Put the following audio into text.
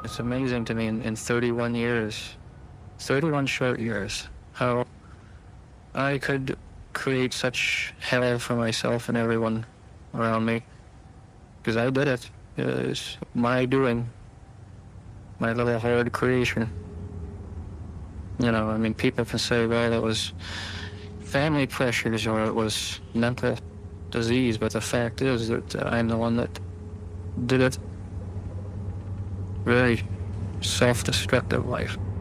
It's amazing to me in 31 years, 31 short years, how I could create such hell for myself and everyone around me. Because I did it. It's my doing, my little hard creation. I mean, people can say, well, it was family pressures or it was mental disease, but the fact is that I'm the one that did it. Very self-destructive life.